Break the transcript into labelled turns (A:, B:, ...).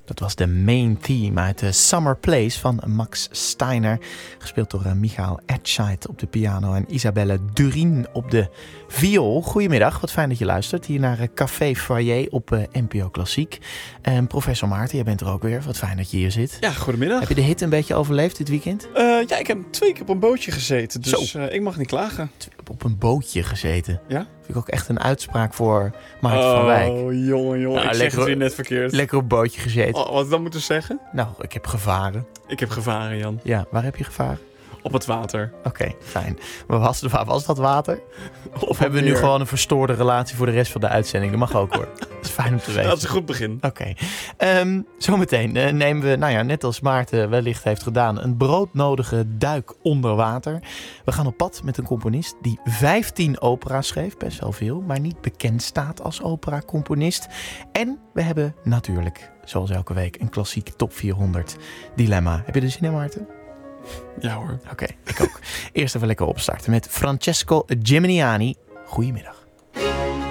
A: Dat was de main theme uit de Summer Place van Max Steiner. Gespeeld door Michael Edscheid op de piano en Isabelle Durin op de viool. Goedemiddag, wat fijn dat je luistert hier naar Café Foyer op NPO Klassiek. Professor Maarten, jij bent er ook weer. Wat fijn dat je hier zit.
B: Ja, goedemiddag.
A: Heb je de hitte een beetje overleefd dit weekend?
B: Ja, ik heb 2 keer op een bootje gezeten, dus ik mag niet klagen.
A: Op een bootje gezeten?
B: Ja?
A: Vind ik ook echt een uitspraak voor Maarten van Wijk.
B: Oh, jongen,
A: Nou,
B: ik zeg het weer net verkeerd.
A: Lekker op een bootje gezeten.
B: Oh, wat dan moeten zeggen?
A: Nou, ik heb gevaren.
B: Ik heb gevaren, Jan.
A: Ja, waar heb je gevaren?
B: Op het water.
A: Oké, fijn. Maar waar was dat water? Of hebben we nu
B: meer.
A: gewoon een verstoorde relatie voor de rest van de uitzending? Dat mag ook hoor. Dat is fijn om te weten.
B: Dat is een goed begin.
A: Oké. Zometeen nemen we, net als Maarten wellicht heeft gedaan, een broodnodige duik onder water. We gaan op pad met een componist die 15 opera's schreef. Best wel veel, maar niet bekend staat als operacomponist. En we hebben natuurlijk, zoals elke week, een klassiek top 400 dilemma. Heb je er zin in, Maarten?
B: Ja hoor.
A: Oké, ik ook. Eerst even lekker opstarten met Francesco Geminiani. Goedemiddag.